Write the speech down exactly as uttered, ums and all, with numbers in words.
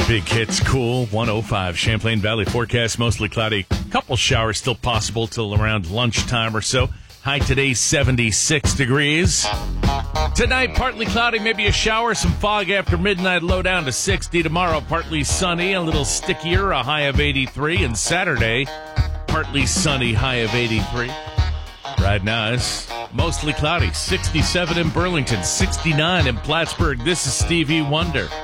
Big Hits Cool one oh five. Champlain Valley forecast mostly cloudy. Couple showers still possible till around lunchtime or so. High today seventy-six degrees. Tonight partly cloudy, maybe a shower, some fog after midnight, low down to sixty. Tomorrow partly sunny, a little stickier, a high of eighty-three. And Saturday partly sunny, high of eighty-three. Right now it's mostly cloudy. sixty-seven in Burlington, sixty-nine in Plattsburgh. This is Stevie Wonder.